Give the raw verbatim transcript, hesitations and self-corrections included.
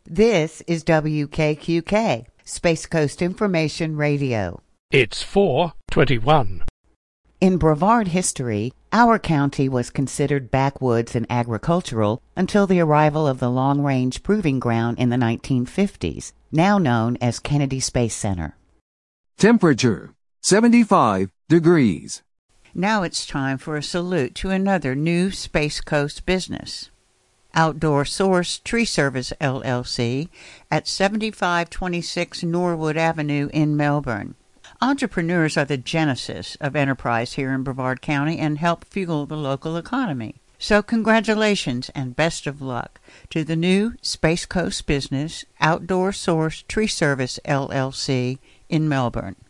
This is W K Q K, Space Coast Information Radio. It's four twenty-one. In Brevard history, our county was considered backwoods and agricultural until the arrival of the Long Range Proving Ground in the nineteen fifties, now known as Kennedy Space Center. Temperature, seventy-five degrees. Now it's time for a salute to another new Space Coast business. Outdoor Source Tree Service, L L C, at seventy-five twenty-six Norwood Avenue in Melbourne. Entrepreneurs are the genesis of enterprise here in Brevard County and help fuel the local economy. So congratulations and best of luck to the new Space Coast business, Outdoor Source Tree Service, L L C, in Melbourne.